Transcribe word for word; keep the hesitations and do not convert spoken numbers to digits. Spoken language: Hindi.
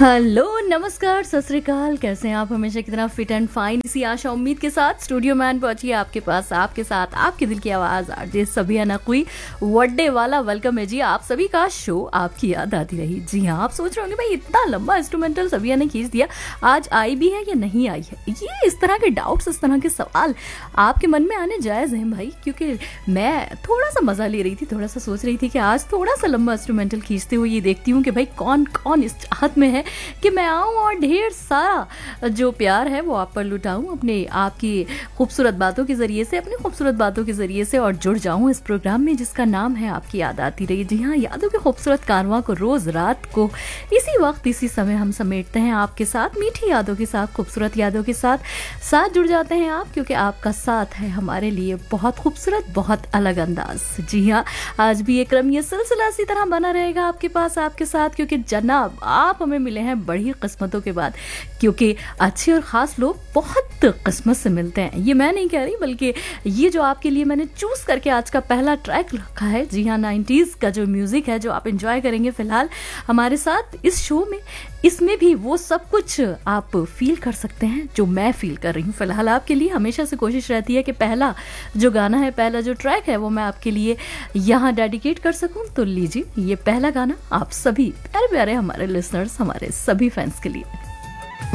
हेलो, नमस्कार, सत श्री अकाल। कैसे हैं आप? हमेशा की तरह फिट एंड फाइन, इसी आशा उम्मीद के साथ स्टूडियो मैन पहुंची है आपके पास, आपके साथ आपके दिल की आवाज़ आरजे सबिया नकवी। वर्डे वाला वेलकम है जी आप सभी का। शो आपकी याद आती रही। जी हाँ, आप सोच रहे होंगे भाई इतना लंबा इंस्ट्रूमेंटल सबिया ने खींच दिया, आज आई भी है या नहीं आई है? ये इस तरह के डाउट्स, इस तरह के सवाल आपके मन में आने जायज़ हैं भाई, क्योंकि मैं थोड़ा सा मज़ा ले रही थी, थोड़ा सा सोच रही थी कि आज थोड़ा सा लंबा इंस्ट्रूमेंटल खींचते हुए ये देखती हूँ कि भाई कौन कौन इस चाहत में है कि मैं आऊं और ढेर सारा जो प्यार है वो आप पर लुटाऊं, अपने आपकी खूबसूरत बातों के जरिए से, अपनी खूबसूरत बातों के जरिए से, और जुड़ जाऊं इस प्रोग्राम में जिसका नाम है आपकी याद आती रही। जी हाँ, यादों के खूबसूरत कारवां को रोज रात को इसी वक्त इसी समय हम समेटते हैं आपके साथ, मीठी यादों के साथ, खूबसूरत यादों के साथ साथ जुड़ जाते हैं आप, क्योंकि आपका साथ है हमारे लिए बहुत खूबसूरत, बहुत अलग अंदाज। जी हाँ, आज भी ये क्रम, ये सिलसिला इसी तरह बना रहेगा आपके पास, आपके साथ, क्योंकि जनाब आप हमें मिले हैं बड़ी किस्मतों के बाद, क्योंकि अच्छे और ख़ास लोग बहुत किस्मत से मिलते हैं। ये मैं नहीं कह रही, बल्कि ये जो आपके लिए मैंने चूज़ करके आज का पहला ट्रैक रखा है, जी हाँ, नाइन्टीज़ का जो म्यूज़िक है, जो आप एंजॉय करेंगे फ़िलहाल हमारे साथ इस शो में, इसमें भी वो सब कुछ आप फील कर सकते हैं जो मैं फील कर रही हूँ फ़िलहाल आपके लिए। हमेशा से कोशिश रहती है कि पहला जो गाना है, पहला जो ट्रैक है, वो मैं आपके लिए यहाँ डेडिकेट कर सकूँ। तो लीजिए, ये पहला गाना आप सभी प्यारे प्यारे हमारे लिसनर्स, हमारे सभी फैंस के लिए।